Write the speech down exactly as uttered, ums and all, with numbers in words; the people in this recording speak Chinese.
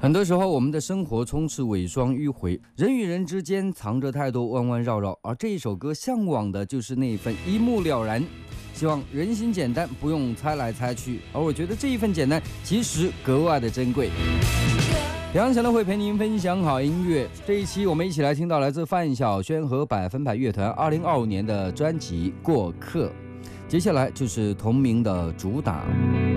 很多时候，我们的生活充斥伪装迂回，人与人之间藏着太多弯弯绕绕，而这一首歌向往的就是那一份一目了然。希望人心简单，不用猜来猜去。而我觉得这一份简单，其实格外的珍贵。梁晨呢会陪您分享好音乐。这一期我们一起来听到来自范晓萱和百分百乐团二零二五年的专辑《过客》，接下来就是同名的主打。